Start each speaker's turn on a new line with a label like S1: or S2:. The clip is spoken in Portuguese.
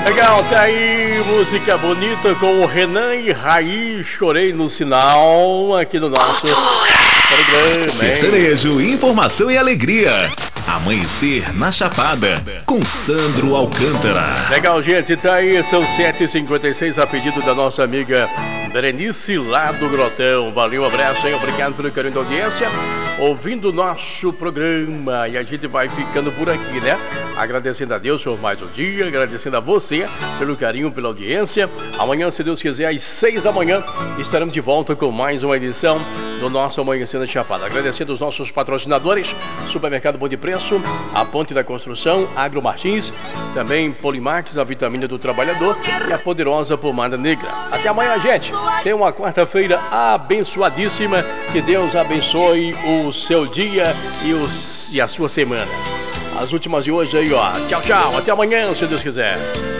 S1: Legal, tá aí música bonita com o Renan e Raí, Chorei no Sinal, aqui no nosso programa.
S2: Sertanejo, informação e alegria. Amanhecer na Chapada, com Sandro Alcântara.
S1: Legal, gente, tá aí, são 7h56 a pedido da nossa amiga Berenice lá do Grotão. Valeu, abraço, hein? Obrigado pelo carinho da audiência, ouvindo o nosso programa. E a gente vai ficando por aqui, né? Agradecendo a Deus por mais um dia, agradecendo a você pelo carinho, pela audiência. Amanhã, se Deus quiser, às 6 da manhã, estaremos de volta com mais uma edição do nosso Amanhecer na Chapada. Agradecendo os nossos patrocinadores, Supermercado Bom de Preço, a Ponte da Construção, Agro Martins, também Polimax, a vitamina do trabalhador e a poderosa pomada negra. Até amanhã, gente. Tenha uma quarta-feira abençoadíssima. Que Deus abençoe o seu dia e a sua semana. As últimas de hoje aí, ó. Tchau, tchau. Até amanhã, se Deus quiser.